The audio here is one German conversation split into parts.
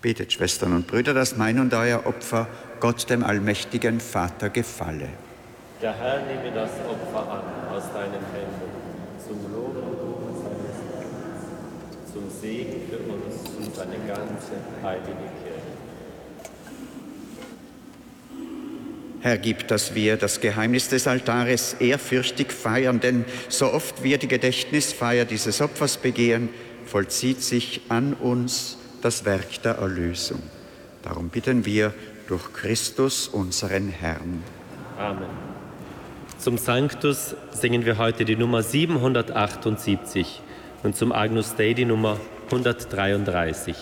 Betet, Schwestern und Brüder, dass mein und euer Opfer Gott, dem allmächtigen Vater, gefalle. Der Herr nehme das Opfer an aus deinen Händen, zum Lob und Ruhm seines Namens, zum Segen für uns und seine ganze heilige Kirche. Herr, gib, dass wir das Geheimnis des Altares ehrfürchtig feiern, denn so oft wir die Gedächtnisfeier dieses Opfers begehen, vollzieht sich an uns das Werk der Erlösung. Darum bitten wir durch Christus, unseren Herrn. Amen. Zum Sanctus singen wir heute die Nummer 778 und zum Agnus Dei die Nummer 133.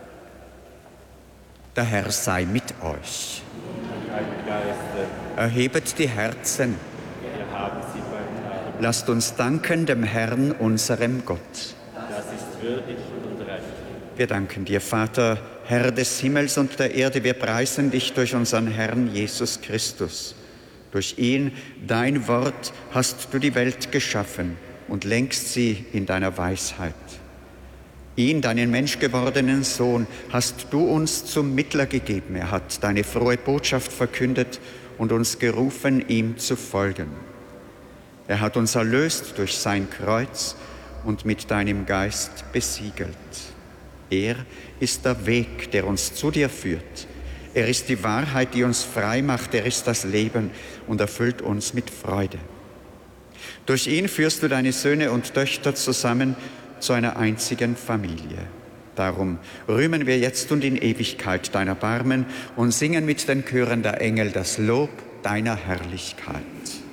Der Herr sei mit euch. Deinem Geiste, Erhebet die Herzen. wir haben sie beim Herrn. Lasst uns danken dem Herrn, unserem Gott. Das ist würdig und recht. Wir danken dir, Vater, Herr des Himmels und der Erde. Wir preisen dich durch unseren Herrn Jesus Christus. Durch ihn, dein Wort, hast du die Welt geschaffen und lenkst sie in deiner Weisheit. Ihn, deinen menschgewordenen Sohn, hast du uns zum Mittler gegeben. Er hat deine frohe Botschaft verkündet und uns gerufen, ihm zu folgen. Er hat uns erlöst durch sein Kreuz und mit deinem Geist besiegelt. Er ist der Weg, der uns zu dir führt. Er ist die Wahrheit, die uns frei macht. Er ist das Leben und erfüllt uns mit Freude. Durch ihn führst du deine Söhne und Töchter zusammen zu einer einzigen Familie. Darum rühmen wir jetzt und in Ewigkeit dein Erbarmen und singen mit den Chören der Engel das Lob deiner Herrlichkeit.